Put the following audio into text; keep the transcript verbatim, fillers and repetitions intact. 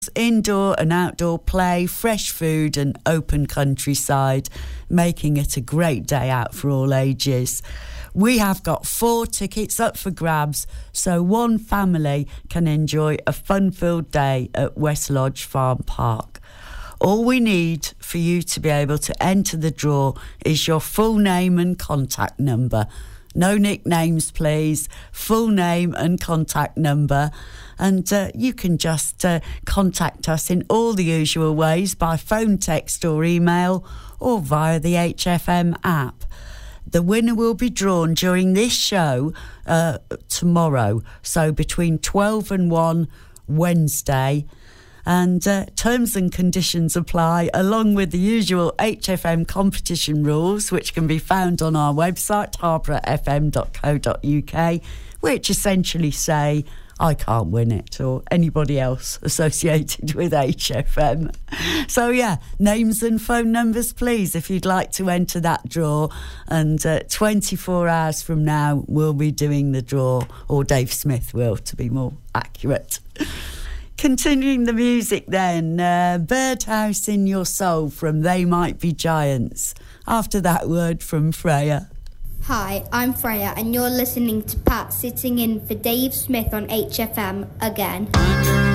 indoor and outdoor play, fresh food and open countryside, making it a great day out for all ages. We have got four tickets up for grabs, so one family can enjoy a fun-filled day at West Lodge Farm Park. All we need for you to be able to enter the draw is your full name and contact number. No nicknames, please. Full name and contact number. And uh, you can just uh, contact us in all the usual ways by phone, text or email, or via the H F M app. The winner will be drawn during this show uh, tomorrow, so between twelve and one Wednesday. And uh, terms and conditions apply, along with the usual H F M competition rules, which can be found on our website, harborough f m dot co dot u k, which essentially say, I can't win it, or anybody else associated with H F M. So, yeah, names and phone numbers, please, if you'd like to enter that draw. And uh, twenty-four hours from now, we'll be doing the draw, or Dave Smith will, to be more accurate. Continuing the music then, uh, Birdhouse in Your Soul from They Might Be Giants. After that, word from Freya. Hi, I'm Freya and you're listening to Pat sitting in for Dave Smith on H F M again.